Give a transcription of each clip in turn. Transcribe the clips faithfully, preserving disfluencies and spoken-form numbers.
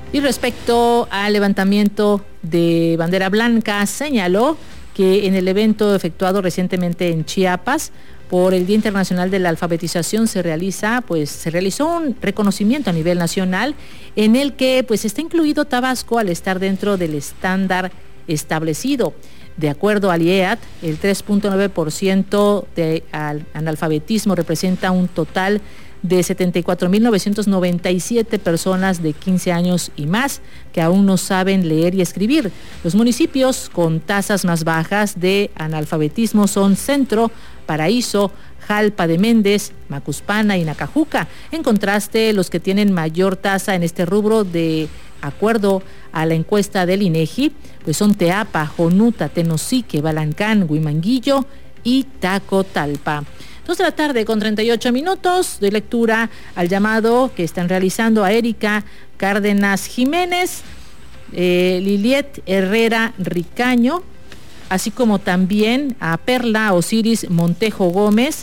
Y respecto al levantamiento de bandera blanca, señaló que en el evento efectuado recientemente en Chiapas por el Día Internacional de la Alfabetización se realiza, pues se realizó un reconocimiento a nivel nacional en el que pues está incluido Tabasco al estar dentro del estándar establecido. De acuerdo al I E A T, el tres punto nueve por ciento de analfabetismo representa un total de setenta y cuatro mil novecientos noventa y siete personas de quince años y más que aún no saben leer y escribir. Los municipios con tasas más bajas de analfabetismo son Centro, Paraíso, Jalpa de Méndez, Macuspana y Nacajuca. En contraste, los que tienen mayor tasa en este rubro, de acuerdo a la encuesta del INEGI, pues son Teapa, Jonuta, Tenosique, Balancán, Huimanguillo y Tacotalpa. Dos de la tarde con treinta y ocho minutos, doy lectura al llamado que están realizando a Erika Cárdenas Jiménez, eh, Liliet Herrera Ricaño, así como también a Perla Osiris Montejo Gómez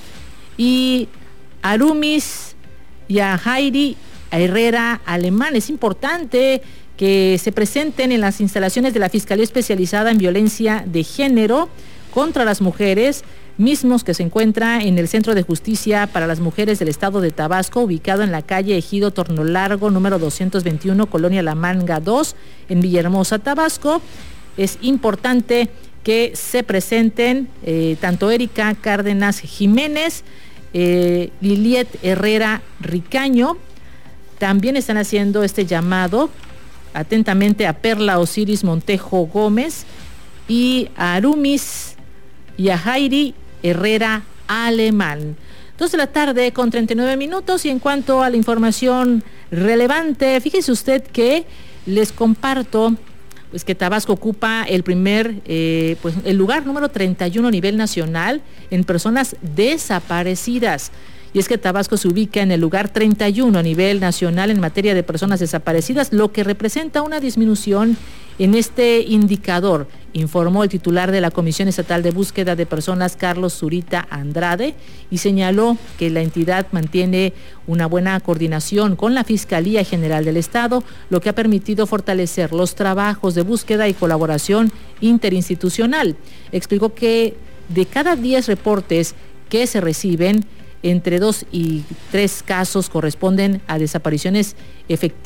y Arumis Yajairi Herrera Alemán. Es importante que se presenten en las instalaciones de la Fiscalía Especializada en Violencia de Género contra las Mujeres, mismos que se encuentra en el Centro de Justicia para las Mujeres del Estado de Tabasco, ubicado en la calle Ejido Tornolargo, número doscientos veintiuno, Colonia La Manga dos, en Villahermosa, Tabasco. Es importante que se presenten eh, tanto Erika Cárdenas Jiménez, eh, Liliet Herrera Ricaño. También están haciendo este llamado atentamente a Perla Osiris Montejo Gómez y a Arumis Yajairi Herrera Alemán. Dos de la tarde con treinta y nueve minutos, y en cuanto a la información relevante, fíjese usted que les comparto pues que Tabasco ocupa el primer, eh, pues el lugar número treinta y uno a nivel nacional en personas desaparecidas. Y es que Tabasco se ubica en el lugar treinta y uno a nivel nacional en materia de personas desaparecidas, lo que representa una disminución en este indicador, informó el titular de la Comisión Estatal de Búsqueda de Personas, Carlos Zurita Andrade, y señaló que la entidad mantiene una buena coordinación con la Fiscalía General del Estado, lo que ha permitido fortalecer los trabajos de búsqueda y colaboración interinstitucional. Explicó que de cada diez reportes que se reciben, entre dos y tres casos corresponden a desapariciones efectivas